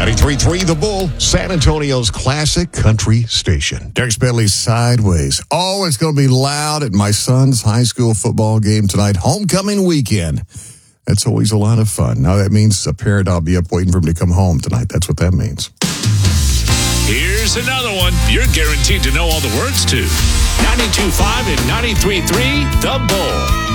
93.3 The Bull, San Antonio's classic country station. Derek Bentley's Sideways. Oh, it's going to be loud at my son's high school football game tonight. Homecoming weekend. That's always a lot of fun. Now that means a parent, I'll be up waiting for him to come home tonight. That's what that means. Here's another one you're guaranteed to know all the words to. 92.5 and 93.3 The Bull.